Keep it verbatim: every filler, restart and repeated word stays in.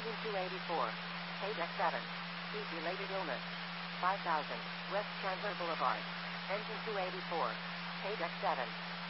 Engine two eighty-four. Paydeck seven. Heat-related illness. five thousand. West Chandler Boulevard. Engine two eighty-four. Paydeck seven.